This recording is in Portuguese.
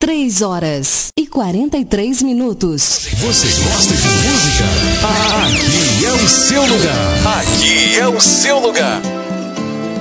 3h43. Você gosta de música? Aqui é o seu lugar. Aqui é o seu lugar.